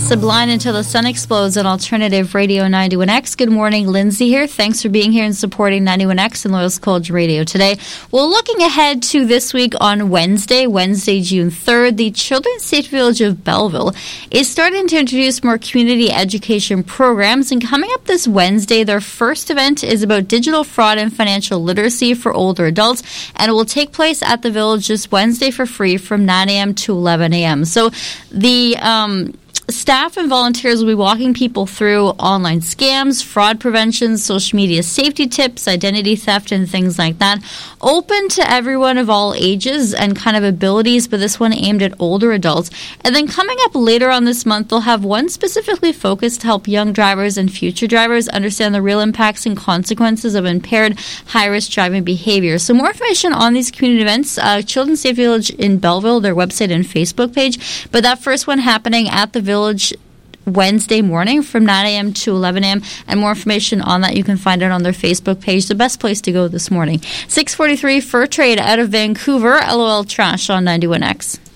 Sublime Until the Sun Explodes on Alternative Radio 91X. Good morning, Lindsay here. Thanks for being here and supporting 91X and Loyal's College Radio today. Well, looking ahead to this week on Wednesday, June 3rd, the Children's Safety Village of Belleville is starting to introduce more community education programs. And coming up this Wednesday, their first event is about digital fraud and financial literacy for older adults. And it will take place at the Village this Wednesday for free from 9 a.m. to 11 a.m. So the staff and volunteers will be walking people through online scams, fraud prevention, social media safety tips, identity theft, and things like that. Open to everyone of all ages and kind of abilities, but this one aimed at older adults. And then coming up later on this month, they'll have one specifically focused to help young drivers and future drivers understand the real impacts and consequences of impaired high-risk driving behavior. So more information on these community events, Children's Safety Village in Belleville, their website and Facebook page. But that first one happening at the Village Wednesday morning from 9 a.m. to 11 a.m. And more information on that you can find it on their Facebook page. The best place to go this morning. 643 Fur Trade out of Vancouver. LOL Trash on 91X.